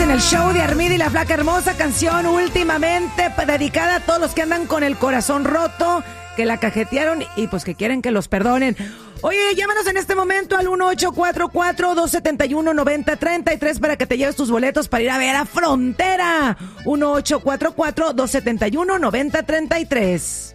en el show de Armida y la Flaca Hermosa, canción últimamente dedicada a todos los que andan con el corazón roto, que la cajetearon y pues que quieren que los perdonen. Oye, llámanos en este momento al 1844-271-9033 para que te lleves tus boletos para ir a ver a Frontera. 1844-271-9033.